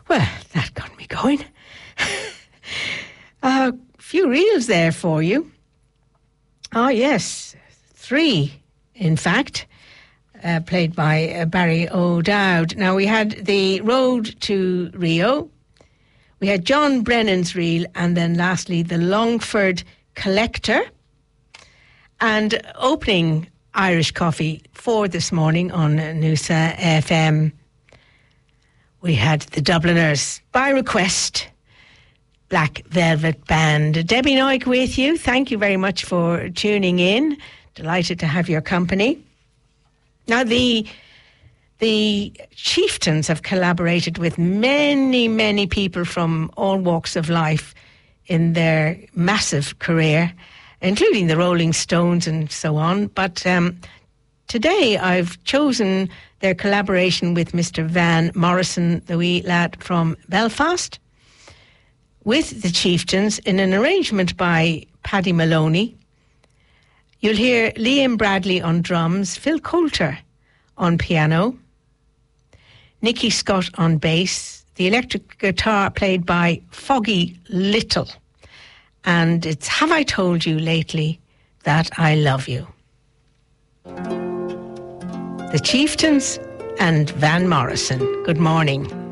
Well, that got me going. A few reels there for you. Oh, yes. 3, in fact, played by Barry O'Dowd. Now, we had the Road to Rio. We had John Brennan's reel. And then lastly, the Longford Collector. And opening Irish Coffee for this morning on Noosa FM, we had the Dubliners, by request, Black Velvet Band. Debbie Noik with you. Thank you very much for tuning in. Delighted to have your company. Now, the Chieftains have collaborated with many, many people from all walks of life in their massive career, including the Rolling Stones and so on. But today I've chosen their collaboration with Mr. Van Morrison, the wee lad from Belfast, with the Chieftains in an arrangement by Paddy Maloney. You'll hear Liam Bradley on drums, Phil Coulter on piano, Nicky Scott on bass, the electric guitar played by Foggy Little. And it's Have I Told You Lately That I Love You? The Chieftains and Van Morrison. Good morning.